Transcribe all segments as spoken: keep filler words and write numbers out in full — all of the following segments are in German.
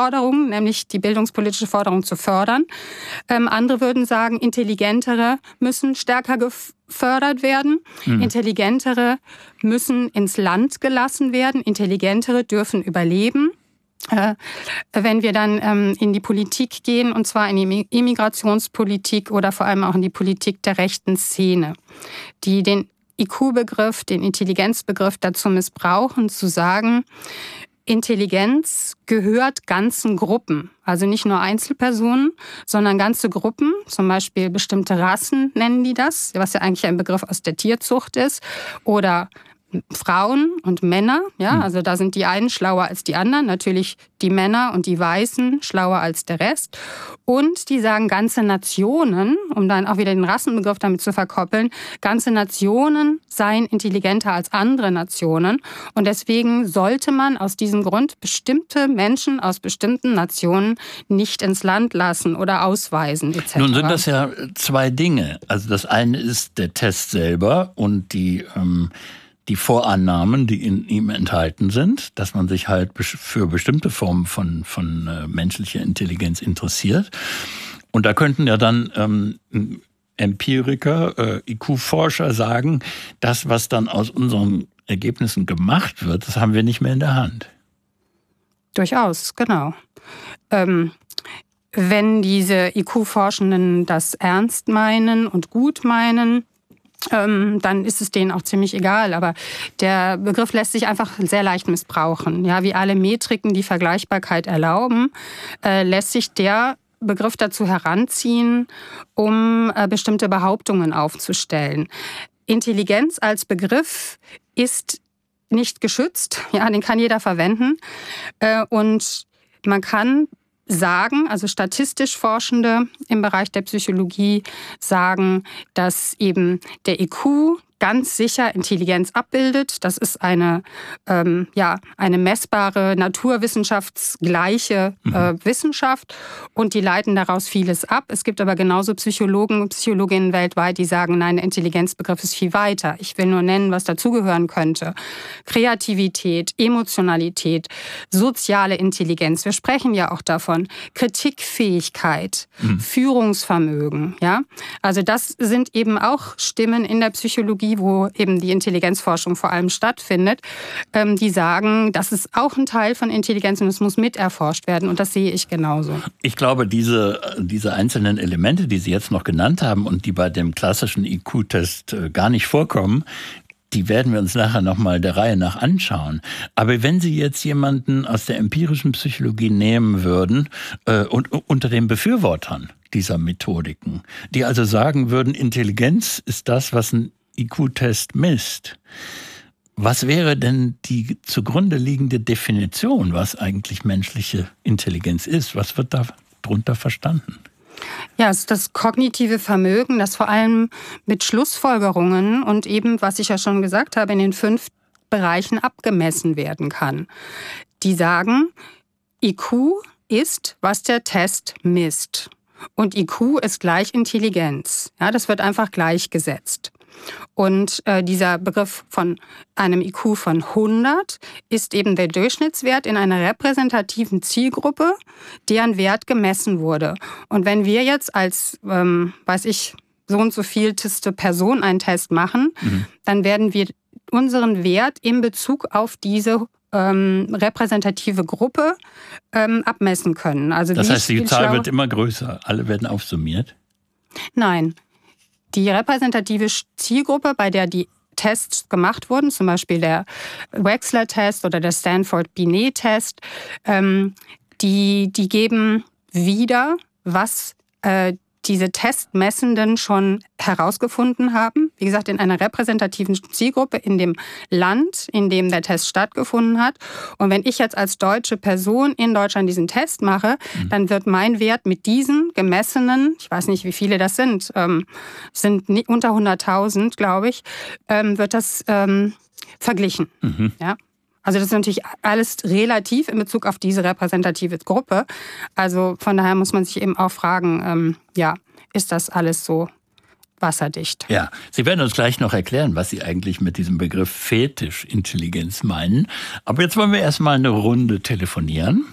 Forderung, nämlich die bildungspolitische Forderung zu fördern. Ähm, andere würden sagen, Intelligentere müssen stärker gefördert werden. Mhm. Intelligentere müssen ins Land gelassen werden. Intelligentere dürfen überleben. Äh, wenn wir dann ähm, in die Politik gehen, und zwar in die Immigrationspolitik oder vor allem auch in die Politik der rechten Szene, die den I Q-Begriff, den Intelligenzbegriff dazu missbrauchen, zu sagen, Intelligenz gehört ganzen Gruppen, also nicht nur Einzelpersonen, sondern ganze Gruppen, zum Beispiel bestimmte Rassen nennen die das, was ja eigentlich ein Begriff aus der Tierzucht ist, oder Frauen und Männer, ja, also da sind die einen schlauer als die anderen, natürlich die Männer und die Weißen schlauer als der Rest. Und die sagen, ganze Nationen, um dann auch wieder den Rassenbegriff damit zu verkoppeln, ganze Nationen seien intelligenter als andere Nationen. Und deswegen sollte man aus diesem Grund bestimmte Menschen aus bestimmten Nationen nicht ins Land lassen oder ausweisen et cetera. Nun sind das ja zwei Dinge. Also das eine ist der Test selber und die ähm die Vorannahmen, die in ihm enthalten sind, dass man sich halt für bestimmte Formen von, von äh, menschlicher Intelligenz interessiert. Und da könnten ja dann ähm, Empiriker, äh, I Q-Forscher sagen, das, was dann aus unseren Ergebnissen gemacht wird, das haben wir nicht mehr in der Hand. Durchaus, genau. Ähm wenn diese I Q-Forschenden das ernst meinen und gut meinen, Ähm, dann ist es denen auch ziemlich egal. Aber der Begriff lässt sich einfach sehr leicht missbrauchen. Ja, wie alle Metriken, die Vergleichbarkeit erlauben, äh, lässt sich der Begriff dazu heranziehen, um äh, bestimmte Behauptungen aufzustellen. Intelligenz als Begriff ist nicht geschützt. Ja, den kann jeder verwenden. Äh, und man kann sagen, also statistisch Forschende im Bereich der Psychologie sagen, dass eben der I Q ganz sicher Intelligenz abbildet. Das ist eine, ähm, ja, eine messbare, naturwissenschaftsgleiche äh, Wissenschaft und die leiten daraus vieles ab. Es gibt aber genauso Psychologen und Psychologinnen weltweit, die sagen, nein, der Intelligenzbegriff ist viel weiter. Ich will nur nennen, was dazugehören könnte. Kreativität, Emotionalität, soziale Intelligenz. Wir sprechen ja auch davon. Kritikfähigkeit, mhm. Führungsvermögen. Ja? Also das sind eben auch Stimmen in der Psychologie, wo eben die Intelligenzforschung vor allem stattfindet, ähm, die sagen, das ist auch ein Teil von Intelligenz und es muss mit erforscht werden. Und das sehe ich genauso. Ich glaube, diese, diese einzelnen Elemente, die Sie jetzt noch genannt haben und die bei dem klassischen I Q-Test gar nicht vorkommen, die werden wir uns nachher nochmal der Reihe nach anschauen. Aber wenn Sie jetzt jemanden aus der empirischen Psychologie nehmen würden äh, und unter den Befürwortern dieser Methodiken, die also sagen würden, Intelligenz ist das, was ein I Q-Test misst. Was wäre denn die zugrunde liegende Definition, was eigentlich menschliche Intelligenz ist? Was wird darunter verstanden? Ja, es ist das kognitive Vermögen, das vor allem mit Schlussfolgerungen und eben, was ich ja schon gesagt habe, in den fünf Bereichen abgemessen werden kann. Die sagen, I Q ist, was der Test misst. Und I Q ist gleich Intelligenz. Ja, das wird einfach gleichgesetzt. Und äh, dieser Begriff von einem I Q von hundert ist eben der Durchschnittswert in einer repräsentativen Zielgruppe, deren Wert gemessen wurde. Und wenn wir jetzt als, ähm, weiß ich, so und so vielteste Person einen Test machen, mhm. dann werden wir unseren Wert in Bezug auf diese ähm, repräsentative Gruppe ähm, abmessen können. Also das wie heißt, die Zahl schlauer... wird immer größer. Alle werden aufsummiert? Nein. Die repräsentative Zielgruppe, bei der die Tests gemacht wurden, zum Beispiel der Wechsler-Test oder der Stanford-Binet-Test, ähm, die, die geben wieder, was äh, diese Testmessenden schon herausgefunden haben. Wie gesagt, in einer repräsentativen Zielgruppe in dem Land, in dem der Test stattgefunden hat. Und wenn ich jetzt als deutsche Person in Deutschland diesen Test mache, mhm. dann wird mein Wert mit diesen gemessenen, ich weiß nicht, wie viele das sind, ähm, sind unter hunderttausend, glaube ich, ähm, wird das ähm, verglichen. Mhm. Ja. Also das ist natürlich alles relativ in Bezug auf diese repräsentative Gruppe. Also von daher muss man sich eben auch fragen, ähm, ja, ist das alles so wasserdicht? Ja, Sie werden uns gleich noch erklären, was Sie eigentlich mit diesem Begriff Fetischintelligenz meinen. Aber jetzt wollen wir erstmal eine Runde telefonieren.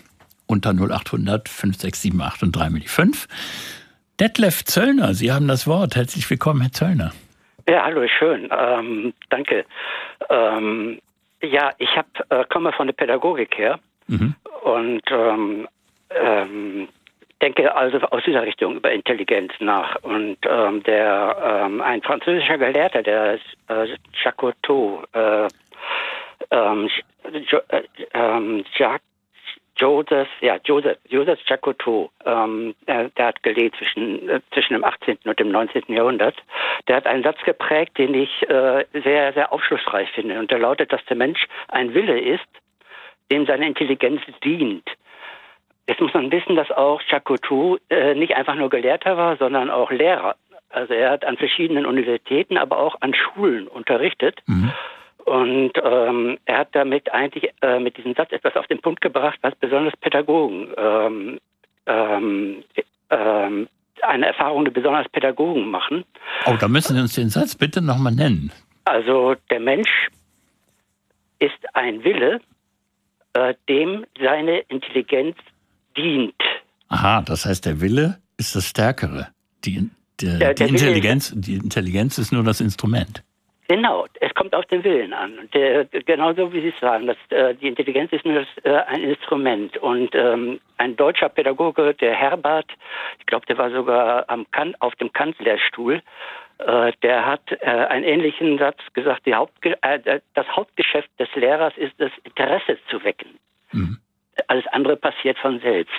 unter null achthundert fünf sechs sieben acht und drei mal die fünf. Detlef Zöllner, Sie haben das Wort. Herzlich willkommen, Herr Zöllner. Ja, hallo, schön. Ähm, danke. Ähm, ja, ich hab, äh, komme von der Pädagogik her mhm. und ähm, ähm, denke also aus dieser Richtung über Intelligenz nach. Und ähm, der ähm, ein französischer Gelehrter, der äh, Jacotot, äh, ähm, jo, äh, ähm, Jacques Joseph, ja, Joseph, Joseph Jacotot, ähm, der, der hat gelebt zwischen, äh, zwischen dem achtzehnten und dem neunzehnten Jahrhundert. Der hat einen Satz geprägt, den ich äh, sehr, sehr aufschlussreich finde. Und der lautet, dass der Mensch ein Wille ist, dem seine Intelligenz dient. Jetzt muss man wissen, dass auch Jacotot äh, nicht einfach nur Gelehrter war, sondern auch Lehrer. Also er hat an verschiedenen Universitäten, aber auch an Schulen unterrichtet. Mhm. Und ähm, er hat damit eigentlich äh, mit diesem Satz etwas auf den Punkt gebracht, was besonders Pädagogen, ähm, ähm, ähm, eine Erfahrung, die besonders Pädagogen machen. Oh, da müssen Sie uns den Satz bitte nochmal nennen. Also der Mensch ist ein Wille, äh, dem seine Intelligenz dient. Aha, das heißt, der Wille ist das Stärkere. Die, der, der, die, der Intelligenz, die Intelligenz ist nur das Instrument. Genau, es kommt auf den Willen an. Und der, genauso wie Sie sagen, dass, äh, die Intelligenz ist nur das, äh, ein Instrument. Und ähm, ein deutscher Pädagoge, der Herbert, ich glaube, der war sogar am kan- auf dem Kant-Lehrstuhl, äh, der hat äh, einen ähnlichen Satz gesagt, die Hauptge- äh, das Hauptgeschäft des Lehrers ist, das Interesse zu wecken. Mhm. Alles andere passiert von selbst.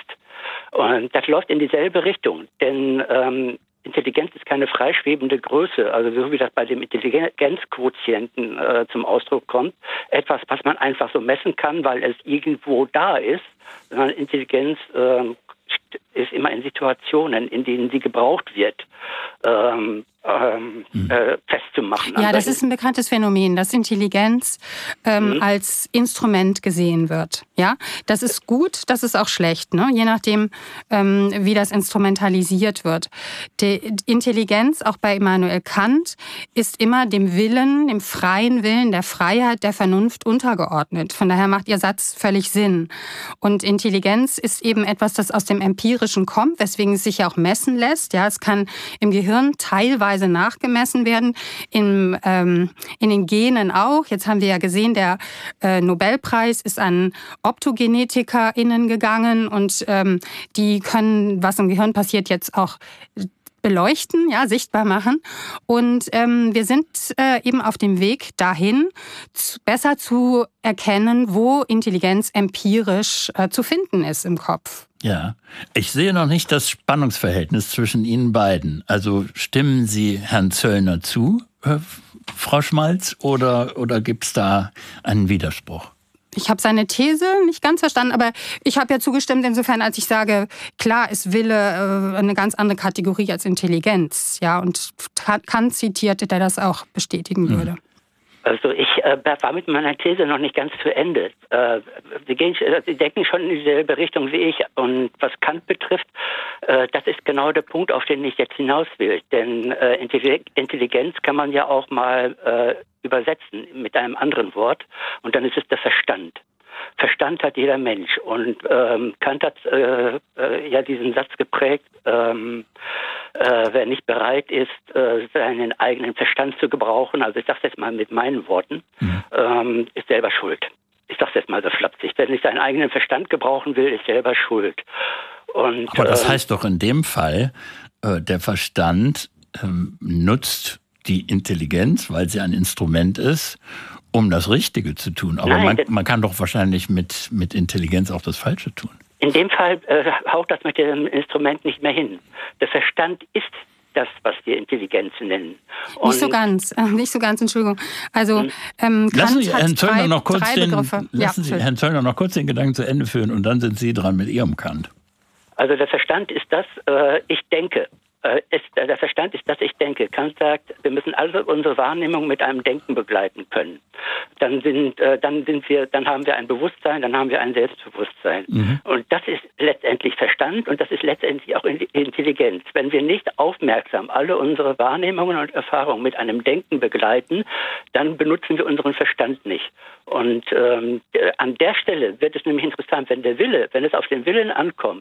Und das läuft in dieselbe Richtung, denn ähm, Intelligenz ist keine freischwebende Größe, also so wie das bei dem Intelligenzquotienten äh, zum Ausdruck kommt. Etwas, was man einfach so messen kann, weil es irgendwo da ist, sondern Intelligenz äh, ist immer in Situationen, in denen sie gebraucht wird, ähm, ähm, mhm. äh, festzumachen. Ja, das ist ein bekanntes Phänomen, dass Intelligenz ähm, mhm. als Instrument gesehen wird. Ja, das ist gut, das ist auch schlecht, ne? Je nachdem, ähm, wie das instrumentalisiert wird. Die Intelligenz, auch bei Immanuel Kant, ist immer dem Willen, dem freien Willen, der Freiheit, der Vernunft untergeordnet. Von daher macht Ihr Satz völlig Sinn. Und Intelligenz ist eben etwas, das aus dem Empirischen kommt, weswegen es sich ja auch messen lässt. Ja, es kann im Gehirn teilweise nachgemessen werden, in, ähm, in den Genen auch. Jetzt haben wir ja gesehen, der äh, Nobelpreis ist an OptogenetikerInnen gegangen und ähm, die können, was im Gehirn passiert, jetzt auch beleuchten, ja, sichtbar machen. Und ähm, wir sind äh, eben auf dem Weg dahin, zu, besser zu erkennen, wo Intelligenz empirisch äh, zu finden ist im Kopf. Ja, ich sehe noch nicht das Spannungsverhältnis zwischen Ihnen beiden. Also stimmen Sie Herrn Zöllner zu, äh, Frau Schmalz, oder, oder gibt es da einen Widerspruch? Ich habe seine These nicht ganz verstanden, aber ich habe ja zugestimmt insofern, als ich sage, klar ist Wille äh, eine ganz andere Kategorie als Intelligenz. Ja, und Kant zitierte, der das auch bestätigen mhm. würde. Also ich äh, war mit meiner These noch nicht ganz zu Ende. Äh, Sie, gehen, Sie denken schon in dieselbe Richtung wie ich. Und was Kant betrifft, äh, das ist genau der Punkt, auf den ich jetzt hinaus will. Denn äh, Intelligenz kann man ja auch mal äh, übersetzen mit einem anderen Wort. Und dann ist es der Verstand. Verstand hat jeder Mensch. Und ähm, Kant hat äh, äh, ja diesen Satz geprägt, ähm, äh, wer nicht bereit ist, äh, seinen eigenen Verstand zu gebrauchen, also ich sage es jetzt mal mit meinen Worten, mhm. ähm, ist selber schuld. Ich sage es jetzt mal so flapsig. Wer nicht seinen eigenen Verstand gebrauchen will, ist selber schuld. Und, aber das äh, heißt doch in dem Fall, äh, der Verstand ähm, nutzt die Intelligenz, weil sie ein Instrument ist, um das Richtige zu tun. Aber Nein, man, man kann doch wahrscheinlich mit, mit Intelligenz auch das Falsche tun. In dem Fall äh, haut das mit dem Instrument nicht mehr hin. Der Verstand ist das, was wir Intelligenz nennen. Und nicht so ganz, äh, nicht so ganz, Entschuldigung. Also ähm, lassen Kant Sie Herrn Zöllner drei, noch kurz den, Begriffe. lassen Ja, Sie Herrn Zöllner noch kurz den Gedanken zu Ende führen und dann sind Sie dran mit Ihrem Kant. Also der Verstand ist das, äh, ich denke. Ist, der Verstand ist, dass ich denke. Kant sagt, wir müssen alle unsere Wahrnehmung mit einem Denken begleiten können. Dann sind, äh, dann sind wir, dann haben wir ein Bewusstsein, dann haben wir ein Selbstbewusstsein. Mhm. Und das ist letztendlich Verstand und das ist letztendlich auch Intelligenz. Wenn wir nicht aufmerksam alle unsere Wahrnehmungen und Erfahrungen mit einem Denken begleiten, dann benutzen wir unseren Verstand nicht. Und ähm, an der Stelle wird es nämlich interessant, wenn der Wille, wenn es auf den Willen ankommt,